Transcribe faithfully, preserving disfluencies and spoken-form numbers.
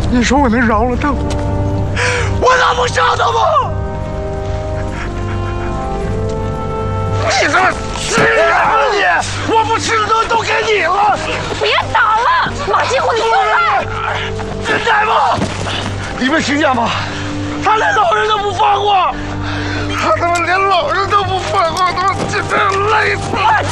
你说我能饶了他吗？我能不杀他吗？你他妈吃啊你！我不吃的东西都给你了。 别打了，马金虎，你松开！ 大夫，你们听见吗？他连老人都不放过，他他妈连老人都不放过，他妈今天累死了！